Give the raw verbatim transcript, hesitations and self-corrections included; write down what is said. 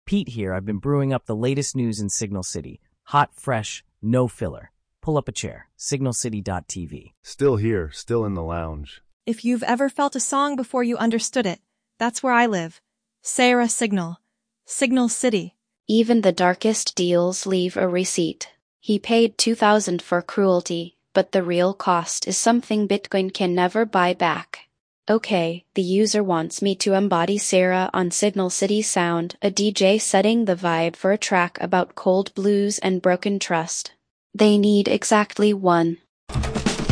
Pete here. I've been brewing up the latest news in Signal City. Hot, fresh, no filler. Pull up a chair. signal city dot t v. Still here, still in the lounge. If you've ever felt a song before you understood it, that's where I live. Sarah Signal. Signal City. Even the darkest deals leave a receipt. He paid two thousand dollars for cruelty, but the real cost is something Bitcoin can never buy back. Okay, the user wants me to embody Sarah on Signal City Sound, a D J setting the vibe for a track about cold blues and broken trust. They need exactly one.